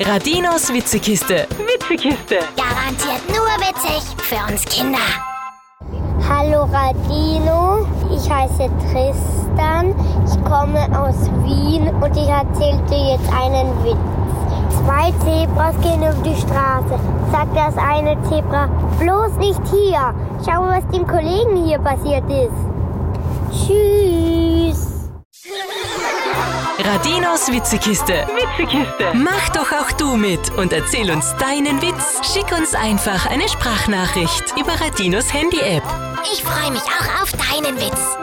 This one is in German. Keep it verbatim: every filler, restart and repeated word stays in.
Radinos Witzekiste. Witzekiste. Garantiert nur witzig für uns Kinder. Hallo Radino, ich heiße Tristan, ich komme aus Wien und ich erzähle dir jetzt einen Witz. Zwei Zebras gehen über die Straße. Sagt das eine Zebra, bloß nicht hier. Schau, was dem Kollegen hier passiert ist. Tschüss. Radinos Witzekiste. Witzekiste. Mach doch auch du mit und erzähl uns deinen Witz. Schick uns einfach eine Sprachnachricht über Radinos Handy-App. Ich freue mich auch auf deinen Witz.